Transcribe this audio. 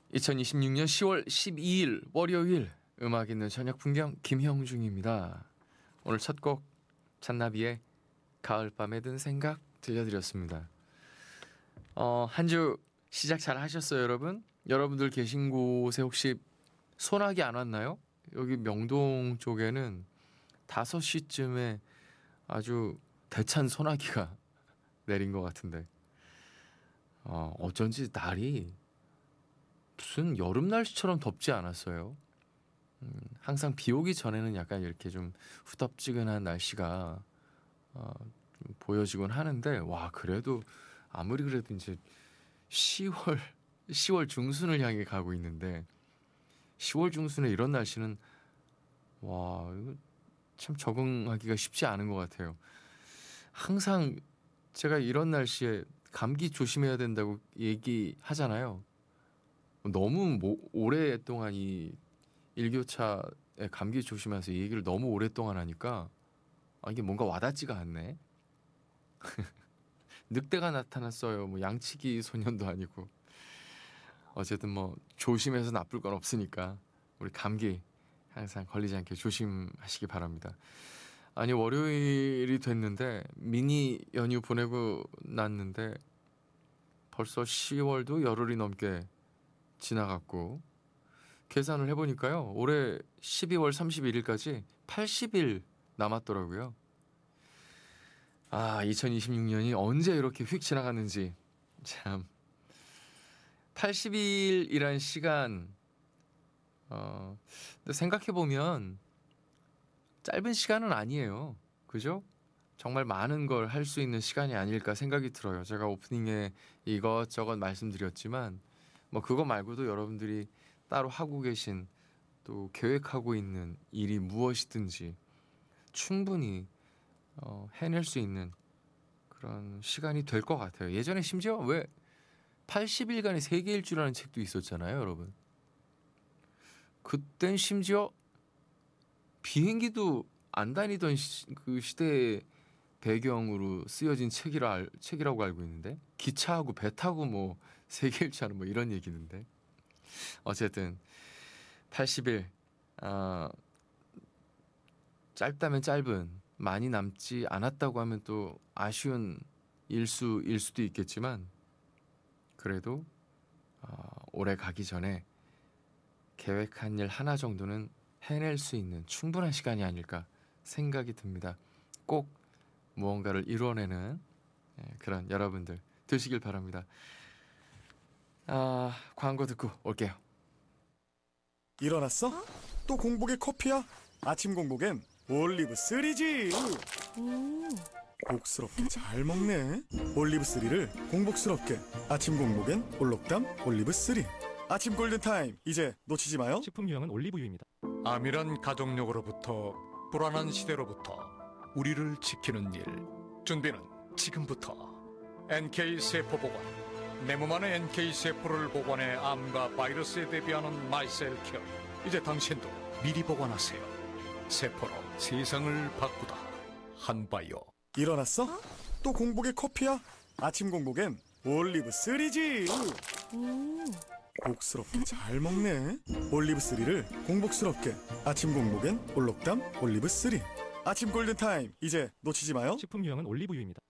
2026년 10월 12일 월요일 음악 있는 저녁 풍경 김형중입니다. 오늘 첫 곡 잔나비의 가을밤에 든 생각 들려드렸습니다. 한 주 시작 잘 하셨어요, 여러분? 여러분들 계신 곳에 혹시 소나기 안 왔나요? 여기 명동 쪽에는 5시쯤에 아주 대찬 소나기가 내린 것 같은데 어쩐지 날이 무슨 여름 날씨처럼 덥지 않았어요. 항상 비 오기 전에는 약간 이렇게 좀 후덥지근한 날씨가 좀 보여지곤 하는데, 와, 그래도 아무리 그래도 이제 10월 중순을 향해 가고 있는데 10월 중순에 이런 날씨는 와, 이거 참 적응하기가 쉽지 않은 것 같아요. 항상 제가 이런 날씨에 감기 조심해야 된다고 얘기하잖아요. 너무 오랫동안 이 일교차에 감기 조심하면서 이 얘기를 너무 오랫동안 하니까 이게 뭔가 와닿지가 않네. 늑대가 나타났어요. 뭐 양치기 소년도 아니고. 어쨌든 뭐 조심해서 나쁠 건 없으니까 우리 감기 항상 걸리지 않게 조심하시기 바랍니다. 아니, 월요일이 됐는데 미니 연휴 보내고 났는데 벌써 10월도 열흘이 넘게 지나갔고, 계산을 해보니까요, 올해 12월 31일까지 80일 남았더라고요. 2026년이 언제 이렇게 휙 지나갔는지. 참, 80일이란 시간, 근데 생각해보면 짧은 시간은 아니에요. 그죠? 정말 많은 걸 할 수 있는 시간이 아닐까 생각이 들어요. 제가 오프닝에 이것저것 말씀드렸지만 뭐 그거 말고도 여러분들이 따로 하고 계신, 또 계획하고 있는 일이 무엇이든지 충분히 해낼 수 있는 그런 시간이 될 것 같아요. 예전에 심지어 왜 80일간의 세계 일주라는 책도 있었잖아요, 여러분. 그땐 심지어 비행기도 안 다니던 그 시대의 배경으로 쓰여진 책이라고 알고 있는데, 기차하고 배 타고 뭐 세계 일주하는 뭐 이런 얘기는데, 어쨌든 80일, 짧다면 짧은, 많이 남지 않았다고 하면 또 아쉬운 일수일 수도 있겠지만, 그래도 올해 가기 전에 계획한 일 하나 정도는 해낼 수 있는 충분한 시간이 아닐까 생각이 듭니다. 꼭 무언가를 이뤄내는 그런 여러분들 되시길 바랍니다. 광고 듣고 올게요. 일어났어? 또 공복에 커피야? 아침 공복엔 올리브3지. 복스럽게 잘 먹네. 올리브3를 공복스럽게. 아침 공복엔 올록담 올리브3. 아침 골든타임, 이제 놓치지 마요. 식품 유형은 올리브유입니다. 암이란 가족력으로부터, 불안한 시대로부터 우리를 지키는 일, 준비는 지금부터. NK세포보관, 내 몸 안의 NK세포를 보관해 암과 바이러스에 대비하는 마이셀케어. 이제 당신도 미리 보관하세요. 세포로 세상을 바꾸다. 한바이오. 일어났어? 또 공복에 커피야? 아침 공복엔 올리브3지. 복스럽게 잘 먹네. 올리브3를 공복스럽게. 아침 공복엔 올록담 올리브3. 아침 골든타임, 이제 놓치지 마요. 식품 유형은 올리브유입니다.